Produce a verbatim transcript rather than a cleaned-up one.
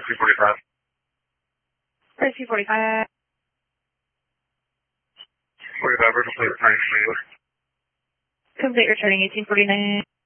two forty-five. two forty-five. forty-five, we're complete returning from English. Complete returning eighteen forty-nine.